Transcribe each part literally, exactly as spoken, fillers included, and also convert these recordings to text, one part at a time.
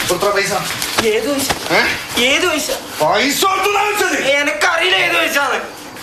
പൈസ ഏത് പൈസ? ഏത് പൈസ? പൈസ എനക്കറിയില്ല ഏത് പൈസ.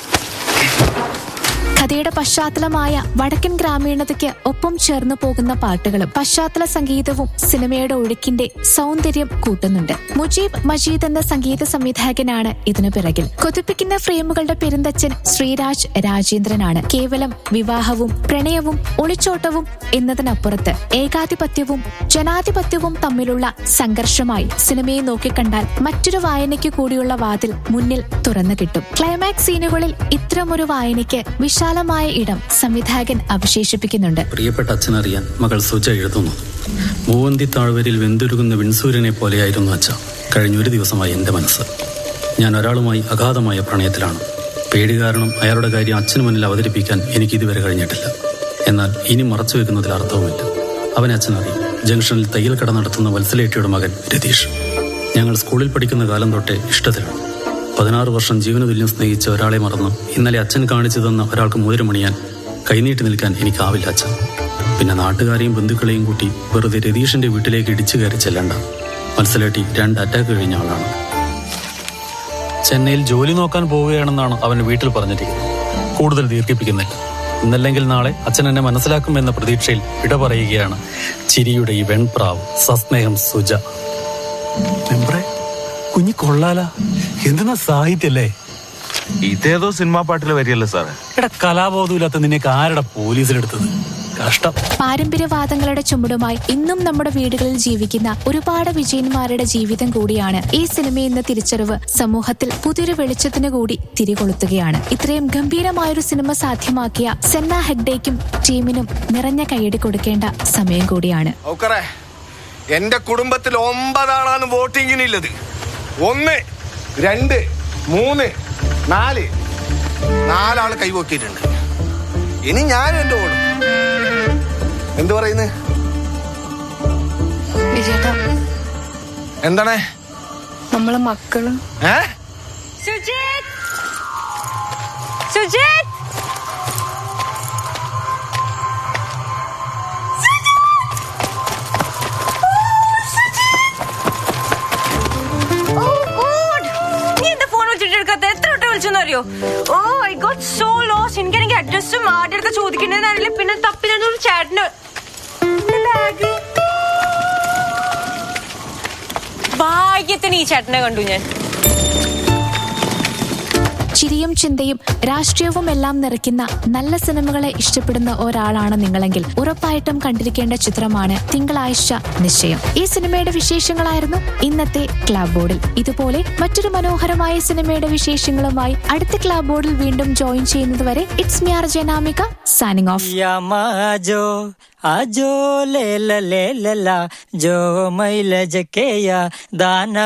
കഥയുടെ പശ്ചാത്തലമായ വടക്കൻ ഗ്രാമീണതയ്ക്ക് ഒപ്പം ചേർന്നു പോകുന്ന പാട്ടുകളും പശ്ചാത്തല സംഗീതവും സിനിമയുടെ ഒഴുക്കിന്റെ സൗന്ദര്യം കൂട്ടുന്നുണ്ട്. മുജീബ് മജീദ് എന്ന സംഗീത സംവിധായകനാണ് ഇതിനു പിറകിൽ. കൊതിപ്പിക്കുന്ന ഫ്രെയിമുകളുടെ പെരുന്തച്ഛൻ ശ്രീരാജ് രാജേന്ദ്രനാണ്. കേവലം വിവാഹവും പ്രണയവും ഒളിച്ചോട്ടവും എന്നതിനപ്പുറത്ത് ഏകാധിപത്യവും ജനാധിപത്യവും തമ്മിലുള്ള സംഘർഷമായി സിനിമയെ നോക്കിക്കണ്ടാൽ മറ്റൊരു വായനയ്ക്ക് കൂടിയുള്ള വാതിൽ മുന്നിൽ തുറന്നു കിട്ടും. ക്ലൈമാക്സ് സീനുകളിൽ ഇത്തരമൊരു വായനയ്ക്ക് വിശാലമായ ഇടം സംവിധായകൻ അവശേഷിപ്പിക്കുന്നുണ്ട്. പ്രിയപ്പെട്ട അച്ഛനറിയാൻ മകൾ സുജ എഴുതുന്നു. മൂവന്തി താഴ്വരയിൽ വെന്തുരുകുന്ന വിൺസൂര്യനെ പോലെയായിരുന്നു അച്ഛ കഴിഞ്ഞൊരു ദിവസമായി എന്റെ മനസ്സ്. ഞാൻ ഒരാളുമായി അഗാധമായ പ്രണയത്തിലാണ്. പേടി കാരണം അയാളുടെ കാര്യം അച്ഛന് മുന്നിൽ അവതരിപ്പിക്കാൻ എനിക്ക് ഇതുവരെ കഴിഞ്ഞിട്ടില്ല. എന്നാൽ ഇനി മറച്ചു വെക്കുന്നതിൽ അർത്ഥവുമില്ല. അവനെ അച്ഛനറിയും. ജംഗ്ഷനിൽ തയ്യൽ കട നടത്തുന്ന വത്സലേട്ടിയുടെ മകൻ രതീഷ്. ഞങ്ങൾ സ്കൂളിൽ പഠിക്കുന്ന കാലം തൊട്ടേ ഇഷ്ടത്തിലാണ്. പതിനാറ് വർഷം ജീവനതുല്യം സ്നേഹിച്ച ഒരാളെ മറന്ന് ഇന്നലെ അച്ഛൻ കാണിച്ചു തന്ന ഒരാൾക്ക് മോതിരമണിയാൻ കൈനീട്ടി നിൽക്കാൻ എനിക്കാവില്ല അച്ഛൻ. പിന്നെ നാട്ടുകാരെയും ബന്ധുക്കളെയും കൂട്ടി വെറുതെ രതീഷിന്റെ വീട്ടിലേക്ക് ഇടിച്ചു കയറി ചെല്ലണ്ട. വത്സലേട്ടി രണ്ട് അറ്റാക്ക് കഴിഞ്ഞ ആളാണ്. ചെന്നൈയിൽ ജോലി നോക്കാൻ പോവുകയാണെന്നാണ് അവൻ വീട്ടിൽ പറഞ്ഞിരിക്കുന്നത്. കൂടുതൽ ദീർഘിപ്പിക്കുന്നില്ല. ഇന്നല്ലെങ്കിൽ നാളെ അച്ഛൻ എന്നെ മനസ്സിലാക്കുമെന്ന പ്രതീക്ഷയിൽ വിട പറയുകയാണ് ചിരിയുടെ ഈ വെൺപ്രാവ് സസ്നേഹം സുജ. കുഞ്ഞി കൊള്ളാല, എന്തെന്നാ സാഹിത്യല്ലേ? ഇതേതോ സിനിമാ പാട്ടില് വരികയല്ലേ സാറേ? എടാ, കലാബോധമില്ലാത്ത നിന്നേക്ക് ആരുടെ പോലീസിലെടുത്തത്? കഷ്ടം. പാരമ്പര്യവാദങ്ങളുടെ ചുമടുമായി ഇന്നും നമ്മുടെ വീടുകളിൽ ജീവിക്കുന്ന ഒരുപാട് വിജയന്മാരുടെ ജീവിതം കൂടിയാണ് ഈ സിനിമയെന്ന തിരിച്ചറിവ് സമൂഹത്തിൽ പുതിയൊരു വെളിച്ചത്തിന് കൂടി തിരികൊളുത്തുകയാണ്. ഇത്രയും ഗംഭീരമായൊരു സിനിമ സാധ്യമാക്കിയ സെന്ന ഹെഗ്ഡേക്കും ടീമിനും നിറഞ്ഞ കൈയടി കൊടുക്കേണ്ട സമയം കൂടിയാണ്. എന്റെ കുടുംബത്തിൽ ഒമ്പതാളാണ് വോട്ടിങ്ങിനുള്ളത്. ഒന്ന്, രണ്ട്, മൂന്ന്, നാല് നാലാള് കൈവോക്കിയിട്ടുണ്ട്. ഇനി ഞാൻ എന്റെ ഓടും. എന്തു പറയുന്നത്? എന്താണ് നമ്മളെ മക്കള്? ഏ സുജിത്, സുജിത്, അറിയോ? ഓ ഐ ഗോട്ട് സോ ലോസ്റ്റ്. എനിക്കാണെങ്കിൽ അഡ്രസ്സും ആദ്യമൊക്കെ ചോദിക്കേണ്ടതെന്നറിയില്ല. പിന്നെ തപ്പിലൊരു ചേട്ടന് ഭാഗ്യത്തിന് ഈ ചേട്ടനെ കണ്ടു ഞാൻ. ചിരിയും ചിന്തയും രാഷ്ട്രീയവും എല്ലാം നിറയ്ക്കുന്ന നല്ല സിനിമകളെ ഇഷ്ടപ്പെടുന്ന ഒരാളാണ് നിങ്ങളെങ്കിൽ ഉറപ്പായിട്ടും കണ്ടിരിക്കേണ്ട ചിത്രമാണ് തിങ്കളാഴ്ച നിശ്ചയം. ഈ സിനിമയുടെ വിശേഷങ്ങളായിരുന്നു ഇന്നത്തെ ക്ലബ് ബോർഡിൽ. ഇതുപോലെ മറ്റൊരു മനോഹരമായ സിനിമയുടെ വിശേഷങ്ങളുമായി അടുത്ത ക്ലബ് ബോർഡിൽ വീണ്ടും ജോയിൻ ചെയ്യുന്നത് വരെ it's me R Janamika signing off. आजो ले ला ले ला जो मैल जकेया दाना